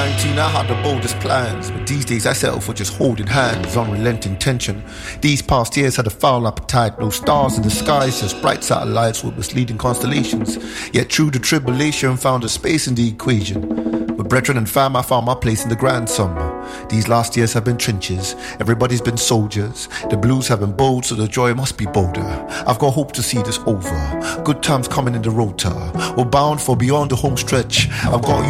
19, I had the boldest plans, but these days I settle for just holding hands, unrelenting tension. These past years had a foul appetite, no stars in the skies, just bright satellites with misleading constellations. Yet through the tribulation, found a space in the equation. With brethren and fam, I found my place in the grand sum. These last years have been trenches, everybody's been soldiers. The blues have been bold, so the joy must be bolder. I've got hope to see this over, good times coming in the rota. We're bound for beyond the home stretch. I've got